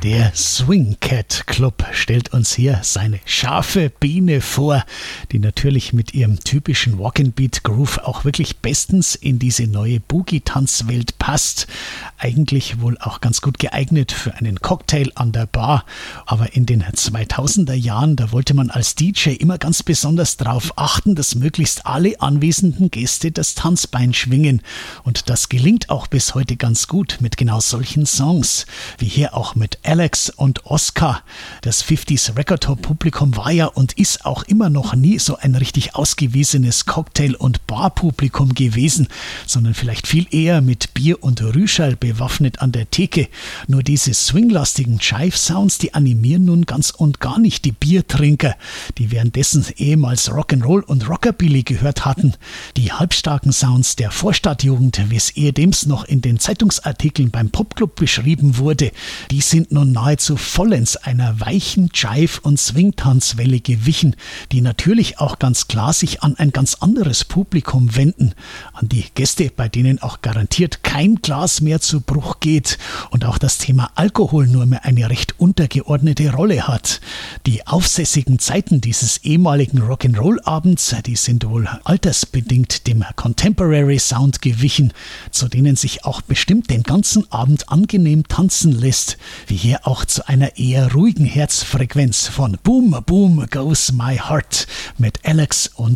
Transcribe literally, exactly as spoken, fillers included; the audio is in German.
Der Swing Cat Club stellt uns hier seine scharfe Biene vor, die natürlich mit ihrem typischen Walk-and-Beat-Groove auch wirklich bestens in diese neue Boogie-Tanzwelt passt. Eigentlich wohl auch ganz gut geeignet für einen Cocktail an der Bar. Aber in den zweitausender Jahren, da wollte man als D J immer ganz besonders darauf achten, dass möglichst alle anwesenden Gäste das Tanzbein schwingen. Und das gelingt auch bis heute ganz gut mit genau solchen Songs, wie hier auch mit Alex und Oscar. Das fünfziger Record-Publikum war ja und ist auch immer noch nie so ein richtig ausgewiesenes Cocktail- und Barpublikum gewesen, sondern vielleicht viel eher mit Bier und Rüschel bewaffnet an der Theke. Nur diese swinglastigen Jive-Sounds, die animieren nun ganz und gar nicht die Biertrinker, die währenddessen ehemals Rock'n'Roll und Rockabilly gehört hatten. Die halbstarken Sounds der Vorstadtjugend, wie es ehedems noch in den Zeitungsartikeln beim Popclub beschrieben wurde, die sind nun nahezu vollends einer weichen Jive- und Swing-Tanzwelle gewichen, die natürlich auch ganz klar sich an ein ganz anderes Publikum wenden, an die Gäste, bei denen auch garantiert kein Glas mehr zu Bruch geht und auch das Thema Alkohol nur mehr eine recht untergeordnete Rolle hat. Die aufsässigen Zeiten dieses ehemaligen Rock'n'Roll-Abends, die sind wohl altersbedingt dem Contemporary Sound gewichen, zu denen sich auch bestimmt den ganzen Abend angenehm tanzen lässt, wie hier auch zu einer eher ruhigen Herzfrequenz von Boom Boom Goes My Heart mit Alex und